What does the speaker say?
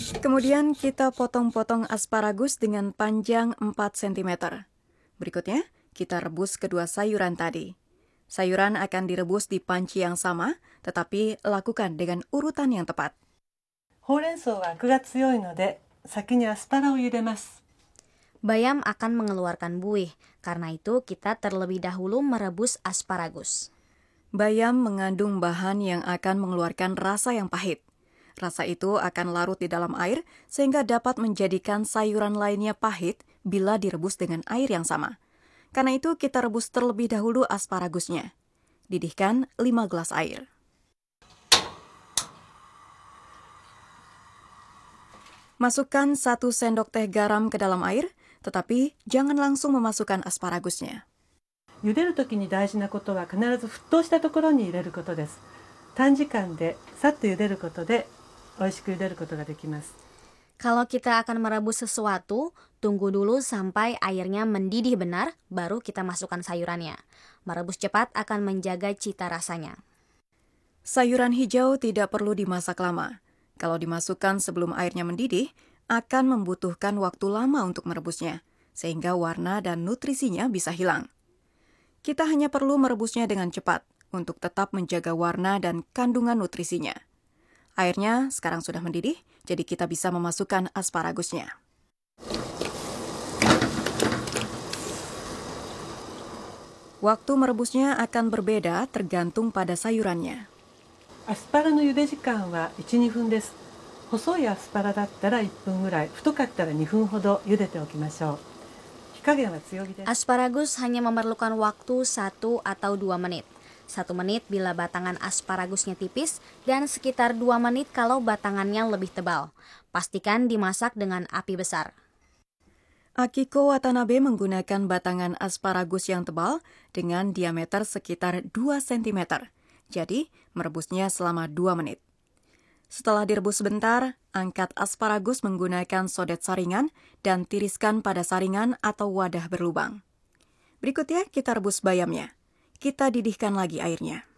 Kemudian kita potong-potong asparagus dengan panjang 4 cm. Berikutnya, kita rebus kedua sayuran tadi. Sayuran akan direbus di panci yang sama, tetapi lakukan dengan urutan yang tepat. ほうれん草はアクが強いので、先にアスパラを茹でます。 Bayam akan mengeluarkan buih, karena itu kita terlebih dahulu merebus asparagus. Bayam mengandung bahan yang akan mengeluarkan rasa yang pahit. Rasa itu akan larut di dalam air sehingga dapat menjadikan sayuran lainnya pahit bila direbus dengan air yang sama. Karena itu kita rebus terlebih dahulu asparagusnya. Didihkan 5 gelas air. Masukkan 1 sendok teh garam ke dalam air, tetapi jangan langsung memasukkan asparagusnya. 茹でるときに大事なことは必ず沸騰したところに入れることです。短時間でさっと茹でることで美味しく茹でることができます。 Kalau kita akan merebus sesuatu, tunggu dulu sampai airnya mendidih benar, baru kita masukkan sayurannya. Merebus cepat akan menjaga cita rasanya. Sayuran hijau tidak perlu dimasak lama. Kalau dimasukkan sebelum airnya mendidih, akan membutuhkan waktu lama untuk merebusnya, sehingga warna dan nutrisinya bisa hilang. Kita hanya perlu merebusnya dengan cepat untuk tetap menjaga warna dan kandungan nutrisinya. Airnya sekarang sudah mendidih, jadi kita bisa memasukkan asparagusnya. Waktu merebusnya akan berbeda tergantung pada sayurannya. アスパラの茹で時間は 1,2 分です。細いアスパラだったら1分ぐらい、太かったら2分ほど茹でておきましょう。火加減は強火です。 Asparagus hanya memerlukan waktu 1 atau 2 menit. 1 menit bila batangan asparagusnya tipis dan sekitar 2 menit kalau batangannya lebih tebal. Pastikan dimasak dengan api besar. Akiko Watanabe menggunakan batangan asparagus yang tebal dengan diameter sekitar 2 cm. Jadi, merebusnya selama 2 menit. Setelah direbus sebentar, angkat asparagus menggunakan sodet saringan dan tiriskan pada saringan atau wadah berlubang. Berikutnya, kita rebus bayamnya. Kita didihkan lagi airnya.